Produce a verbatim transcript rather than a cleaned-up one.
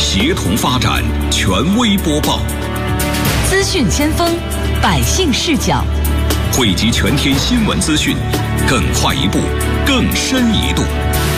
协同发展，权威播报， 资讯先锋，百姓视角， 汇集全天新闻资讯，更快一步，更深一度。